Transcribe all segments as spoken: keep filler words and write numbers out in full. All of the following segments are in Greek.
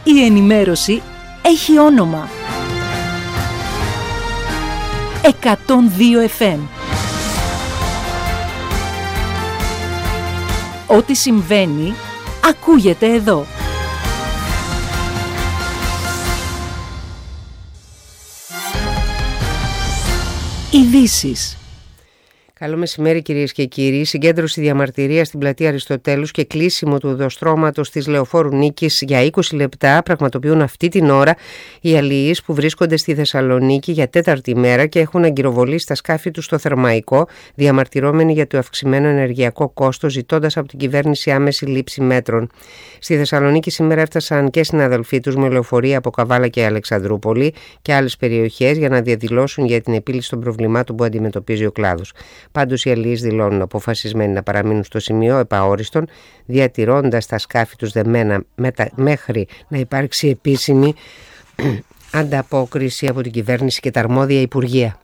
Η ενημέρωση έχει όνομα. εκατόν δύο εφ εμ. Ό,τι συμβαίνει, ακούγεται εδώ. Ειδήσεις. Καλό μεσημέρι κυρίες και κύριοι. Συγκέντρωση διαμαρτυρίας στην πλατεία Αριστοτέλους και κλείσιμο του οδοστρώματος της Λεωφόρου Νίκης για είκοσι λεπτά πραγματοποιούν αυτή την ώρα οι αλληλείς που βρίσκονται στη Θεσσαλονίκη για τέταρτη μέρα και έχουν αγκυροβολήσει τα σκάφη τους στο Θερμαϊκό, διαμαρτυρώμενοι για το αυξημένο ενεργειακό κόστος, ζητώντας από την κυβέρνηση άμεση λήψη μέτρων. Στη Θεσσαλονίκη σήμερα έφτασαν και συναδελφοί τους με λεωφορεία από Καβάλα και Αλεξανδρούπολη και άλλες περιοχές για να διαδηλώσουν για την επίλυση των προβλημάτων που αντιμετωπίζει ο κλάδος. Πάντως οι αλληλείς δηλώνουν αποφασισμένοι να παραμείνουν στο σημείο επαόριστον, διατηρώντας τα σκάφη τους δεμένα μετα... μέχρι να υπάρξει επίσημη ανταπόκριση από την κυβέρνηση και τα αρμόδια υπουργεία.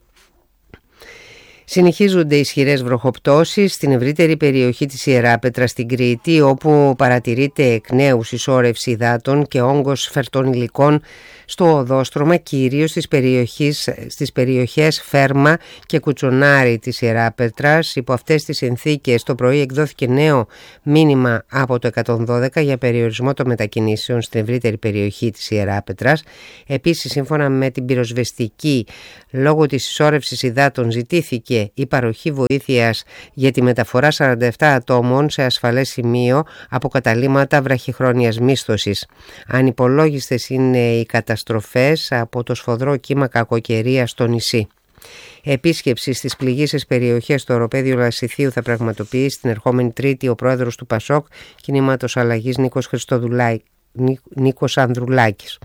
Συνεχίζονται ισχυρές βροχοπτώσεις στην ευρύτερη περιοχή της Ιεράπετρας στην Κρήτη, όπου παρατηρείται εκ νέου συσσόρευση υδάτων και όγκος φερτών υλικών στο οδόστρωμα, κυρίως στις περιοχές, στις περιοχές Φέρμα και Κουτσονάρη της Ιεράπετρας. Υπό αυτές τις συνθήκες το πρωί εκδόθηκε νέο μήνυμα από το εκατόν δώδεκα για περιορισμό των μετακινήσεων στην ευρύτερη περιοχή της Ιεράπετρας. Επίσης, σύμφωνα με την πυροσβεστική, λόγω της συσσόρευσης υδάτων ζητήθηκε η παροχή βοήθειας για τη μεταφορά σαράντα επτά ατόμων σε ασφαλές σημείο από καταλύματα βραχυχρόνιας μίσθωσης. Ανυπολόγιστες είναι οι καταστροφές από το σφοδρό κύμα κακοκαιρίας στο νησί. Επίσκεψη στις πληγείσες περιοχές στο οροπέδιο Λασιθίου θα πραγματοποιήσει την ερχόμενη Τρίτη ο πρόεδρος του Πασόκ Κινήματος Αλλαγής Νίκος, Χριστοδουλά... Νίκος Ανδρουλάκης.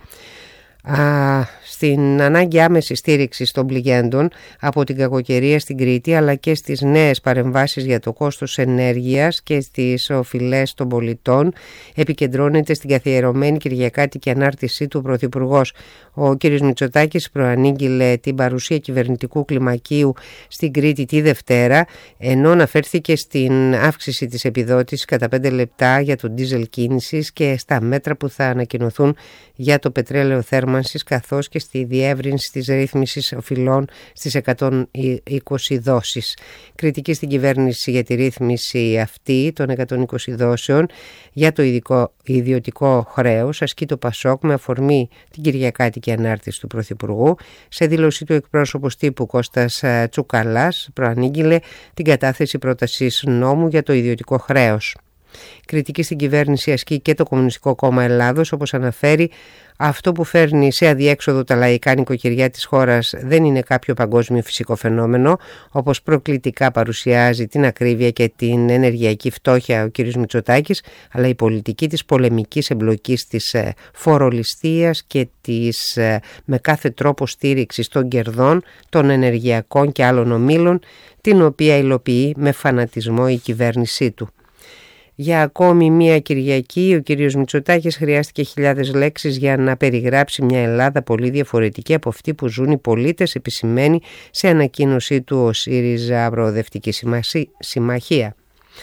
Α, στην ανάγκη άμεσης στήριξης των πληγέντων από την κακοκαιρία στην Κρήτη, αλλά και στις νέες παρεμβάσεις για το κόστος ενέργειας και στις οφειλές των πολιτών, επικεντρώνεται στην καθιερωμένη κυριακάτικη ανάρτησή του ο Πρωθυπουργός. Ο κ. Μητσοτάκης προανήγγειλε την παρουσία κυβερνητικού κλιμακίου στην Κρήτη τη Δευτέρα, ενώ αναφέρθηκε στην αύξηση της επιδότησης κατά πέντε λεπτά για το ντίζελ κίνησης και στα μέτρα που θα ανακοινωθούν για το πετρέλαιο θέρμανσης, καθώς και στη διεύρυνση της ρύθμισης οφειλών στις εκατόν είκοσι δόσεις. Κριτική στην κυβέρνηση για τη ρύθμιση αυτή των εκατόν είκοσι δόσεων για το ειδικό, ιδιωτικό χρέος ασκεί το Πασόκ με αφορμή την κυριακάτικη ανάρτηση του Πρωθυπουργού. Σε δήλωσή του εκπρόσωπος τύπου Κώστας Τσουκαλάς προανήγγειλε την κατάθεση πρότασης νόμου για το ιδιωτικό χρέος. Κριτική στην κυβέρνηση ασκεί και το Κομμουνιστικό Κόμμα Ελλάδος, όπως αναφέρει, αυτό που φέρνει σε αδιέξοδο τα λαϊκά νοικοκυριά της χώρας δεν είναι κάποιο παγκόσμιο φυσικό φαινόμενο, όπως προκλητικά παρουσιάζει την ακρίβεια και την ενεργειακή φτώχεια ο κ. Μητσοτάκης, αλλά η πολιτική της πολεμικής εμπλοκής, της φορολιστίας και της με κάθε τρόπο στήριξης των κερδών, των ενεργειακών και άλλων ομίλων, την οποία υλοποιεί με φανατισμό η κυβέρνησή του. Για ακόμη μία Κυριακή ο κύριος Μητσοτάκης χρειάστηκε χιλιάδες λέξεις για να περιγράψει μια Ελλάδα πολύ διαφορετική από αυτή που ζουν οι πολίτες, επισημαίνει σε ανακοίνωσή του ο ΣΥΡΙΖΑ Προοδευτική Συμμαχία.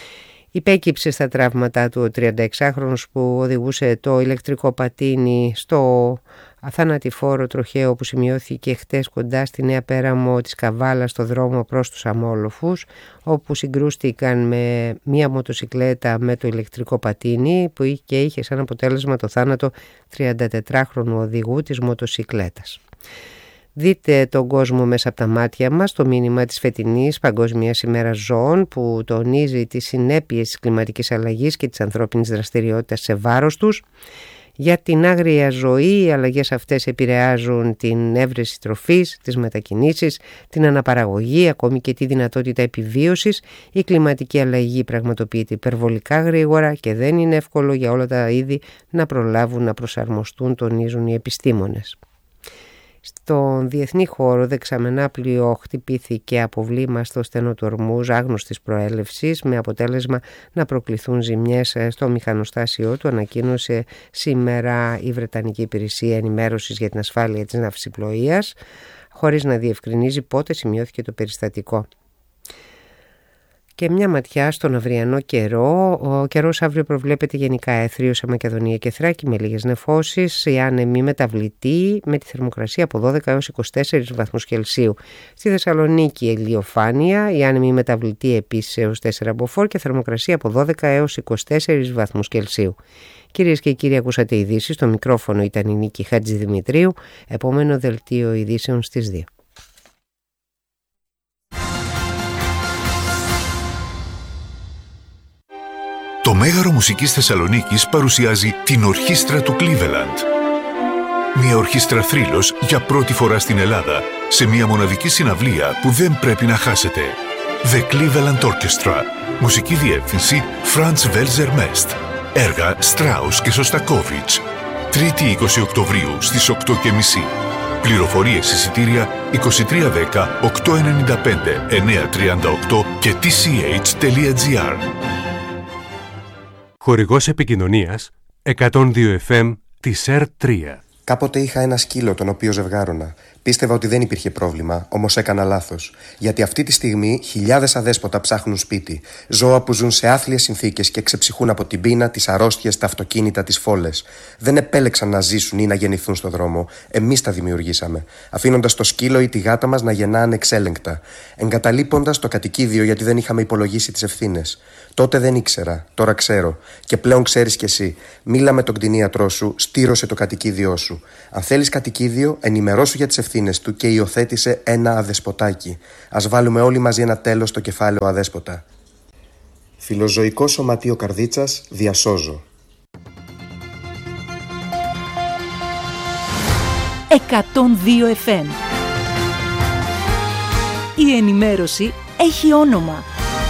Υπέκυψε στα τραύματά του ο τριανταεξάχρονος που οδηγούσε το ηλεκτρικό πατίνι στο αθανατηφόρο τροχαίο που σημειώθηκε χτες κοντά στη Νέα Πέραμο της Καβάλας στο δρόμο προς τους Αμόλοφους, όπου συγκρούστηκαν με μία μοτοσικλέτα με το ηλεκτρικό πατίνι που και είχε σαν αποτέλεσμα το θάνατο τριαντατετράχρονου οδηγού της μοτοσικλέτας. Δείτε τον κόσμο μέσα από τα μάτια μας, το μήνυμα της φετινής Παγκόσμιας ημέρας ζώων που τονίζει τις συνέπειες της κλιματικής αλλαγής και της ανθρώπινης δραστηριότητας σε βάρος τους. Για την άγρια ζωή οι αλλαγές αυτές επηρεάζουν την έβρεση τροφής, τις μετακινήσεις, την αναπαραγωγή, ακόμη και τη δυνατότητα επιβίωσης. Η κλιματική αλλαγή πραγματοποιείται υπερβολικά γρήγορα και δεν είναι εύκολο για όλα τα είδη να προλάβουν να προσαρμοστούν, τονίζουν οι επιστήμονες. Στον διεθνή χώρο δεξαμενά πλοίο χτυπήθηκε από βλήμα στο στενό του Ορμούζ άγνωστης προέλευσης, με αποτέλεσμα να προκληθούν ζημιές στο μηχανοστάσιό του, ανακοίνωσε σήμερα η Βρετανική Υπηρεσία Ενημέρωσης για την Ασφάλεια της Ναυσιπλοείας, χωρίς να διευκρινίζει πότε σημειώθηκε το περιστατικό. Και μια ματιά στον αυριανό καιρό. Ο καιρός αύριο προβλέπεται γενικά έθριο σε Μακεδονία και Θράκη με λίγες νεφώσεις. Η άνεμη μεταβλητή με τη θερμοκρασία από δώδεκα έως είκοσι τέσσερις βαθμούς Κελσίου. Στη Θεσσαλονίκη ηλιοφάνεια, η άνεμη μεταβλητή επίσης έως τέσσερα μποφόρ και θερμοκρασία από δώδεκα έως είκοσι τέσσερις βαθμούς Κελσίου. Κυρίες και κύριοι, ακούσατε ειδήσεις. Στο μικρόφωνο ήταν η Νίκη Χατζηδημητρίου. Επόμενο δελτίο ειδήσεων στις δύο. Το Μέγαρο Μουσικής Θεσσαλονίκης παρουσιάζει την Ορχήστρα του Cleveland. Μια ορχήστρα θρύλος για πρώτη φορά στην Ελλάδα, σε μια μοναδική συναυλία που δεν πρέπει να χάσετε. The Cleveland Orchestra. Μουσική διεύθυνση Franz Welser Mest. Έργα Στράους και Σωστακόβιτς. Τρίτη είκοσι Οκτωβρίου στις οκτώ και μισή. Πληροφορίες εισιτήρια είκοσι τρία δέκα οκτακόσια ενενήντα πέντε εννιακόσια τριάντα οκτώ και τι σι έιτς τελεία τζι άρ. Χορηγός επικοινωνίας εκατόν δύο εφ εμ της ΕΡ τρία. Κάποτε είχα ένα σκύλο τον οποίο ζευγάρωνα. Πίστευα ότι δεν υπήρχε πρόβλημα, όμως έκανα λάθος. Γιατί αυτή τη στιγμή χιλιάδες αδέσποτα ψάχνουν σπίτι. Ζώα που ζουν σε άθλιες συνθήκες και ξεψυχούν από την πείνα, τις αρρώστιες, τα αυτοκίνητα, τις φόλες. Δεν επέλεξαν να ζήσουν ή να γεννηθούν στο δρόμο. Εμείς τα δημιουργήσαμε. Αφήνοντας το σκύλο ή τη γάτα μας να γεννά ανεξέλεγκτα. Εγκαταλείποντας το κατοικίδιο γιατί δεν είχαμε υπολογίσει τις ευθύνες. Τότε δεν ήξερα, τώρα ξέρω. Και πλέον ξέρεις κι εσύ. Μίλα με τον κτηνίατρό σου, στήρωσε το κατοικίδιό σου. Αν θέλεις κατοικίδιο, ενημερώσου για τις ευθύνες του και υιοθέτησε ένα αδεσποτάκι. Ας βάλουμε όλοι μαζί ένα τέλος στο κεφάλαιο αδέσποτα. Φιλοζωικό Σωματείο Καρδίτσας, διασώζω. εκατόν δύο εφ εμ. Η ενημέρωση έχει όνομα.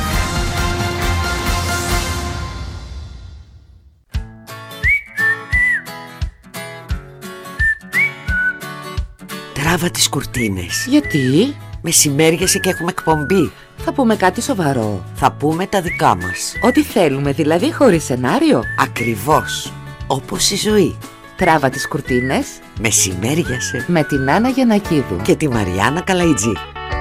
Τράβα τις κουρτίνες. Γιατί? Μεσημέριασε και έχουμε εκπομπή. Θα πούμε κάτι σοβαρό. Θα πούμε τα δικά μας. Ό,τι θέλουμε, δηλαδή χωρίς σενάριο. Ακριβώς. Όπως η ζωή. Τράβα τις κουρτίνες. Μεσημέριασε. Με την Άννα Γιαννακίδου και τη Μαριάννα Καλαϊτζή.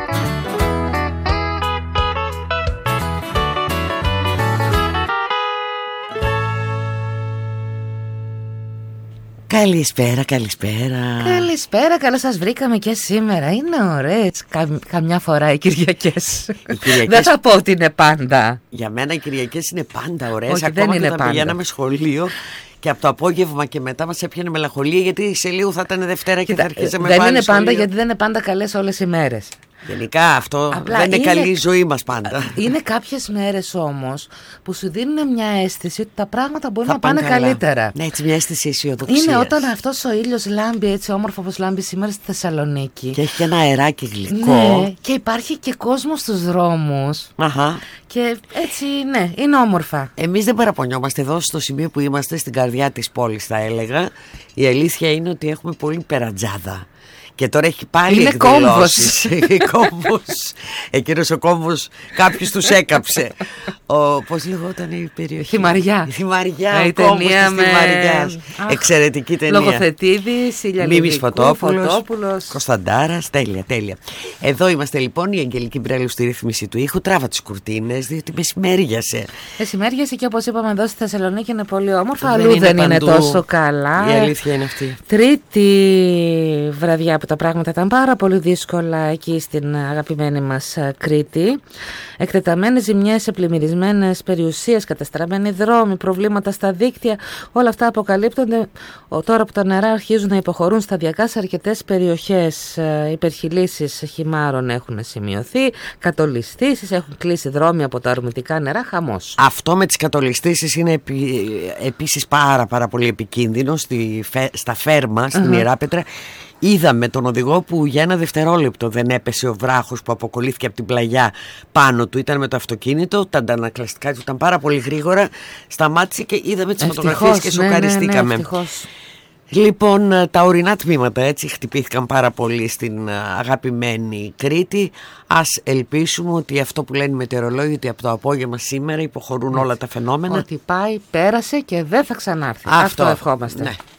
Καλησπέρα, καλησπέρα. Καλησπέρα, καλώς σας βρήκαμε και σήμερα. Είναι ωραίες κα, καμιά φορά οι Κυριακές. Οι Κυριακές... Δεν θα πω ότι είναι πάντα. Για μένα οι Κυριακές είναι πάντα ωραίες. Όχι, ακόμα δεν είναι και όταν πάντα. πηγαίναμε σχολείο και από το απόγευμα και μετά μας έπιανε μελαγχολία, γιατί σε λίγο θα ήταν Δευτέρα. Κοίτα, και θα αρχίσαμε πάλι. Δεν είναι πάντα, σχολείο. γιατί δεν είναι πάντα καλές όλες οι μέρες. Γενικά αυτό απλά δεν είναι, είναι καλή η ζωή μας πάντα. Είναι κάποιες μέρες όμως που σου δίνουν μια αίσθηση ότι τα πράγματα μπορεί θα να πάνε, πάνε καλύτερα. Ναι, έτσι μια αίσθηση αισιοδοξίας. Είναι όταν αυτός ο ήλιος λάμπει έτσι όμορφο όπως λάμπει σήμερα στη Θεσσαλονίκη. Και έχει και ένα αεράκι γλυκό. Ναι, και υπάρχει και κόσμος στους δρόμους. Αχα. Και έτσι, ναι, είναι όμορφα. Εμείς δεν παραπονιόμαστε εδώ στο σημείο που είμαστε, στην καρδιά της πόλης θα έλεγα. Η αλήθεια είναι ότι έχουμε πολύ περατζάδα. Και τώρα έχει πάλι είναι εκδηλώσεις. Κόμβος. Εκείνος ο κόμβος κάποιος τους έκαψε. Ο, πώς λεγόταν η περιοχή? Θυμαριά. Θυμαριά, η ταινία με... Εξαιρετική ταινία. Λογοθετήδης, Μίμης Φωτόπουλος, Κωνσταντάρας. Τέλεια, τέλεια. Εδώ είμαστε λοιπόν, η Αγγελική Μπρέλου στη ρύθμιση του ήχου. Τράβα τις κουρτίνες, διότι μεσημέριασε. Μεσημέριασε και όπως είπαμε εδώ στη Θεσσαλονίκη είναι πολύ όμορφα. Αλλού δεν είναι τόσο καλά. Η αλήθεια είναι αυτή. Τρίτη βραδιά που τα πράγματα ήταν πάρα πολύ δύσκολα εκεί στην αγαπημένη μας Κρήτη. Εκτεταμένες ζημιές σε πλημμυρισμένες περιουσίες, καταστραμμένοι δρόμοι, προβλήματα στα δίκτυα. Όλα αυτά αποκαλύπτονται τώρα που τα νερά αρχίζουν να υποχωρούν σταδιακά σε αρκετές περιοχές. Υπερχειλήσεις χυμάρων έχουν σημειωθεί, κατολιστήσεις, έχουν κλείσει δρόμοι από τα ορμητικά νερά, χαμός. Αυτό με τις κατολιστήσεις είναι επί, επίσης πάρα, πάρα πολύ επικίνδυνο στη, στα Φέρμα, στην uh-huh. Ιεράπετρα. Είδαμε τον οδηγό που για ένα δευτερόλεπτο δεν έπεσε ο βράχος που αποκολλήθηκε από την πλαγιά πάνω του. Ήταν με το αυτοκίνητο, τα αντανακλαστικά του ήταν πάρα πολύ γρήγορα. Σταμάτησε και είδαμε τις φωτογραφίες και σοκαριστήκαμε. Ναι, ναι, ναι, λοιπόν, τα ορεινά τμήματα έτσι χτυπήθηκαν πάρα πολύ στην αγαπημένη Κρήτη. Ας ελπίσουμε ότι αυτό που λένε οι μετεωρολόγοι, ότι από το απόγευμα σήμερα υποχωρούν όλα τα φαινόμενα. Ότι πάει, πέρασε και δεν θα ξανάρθει. Αυτό, αυτό ευχόμαστε. Ναι.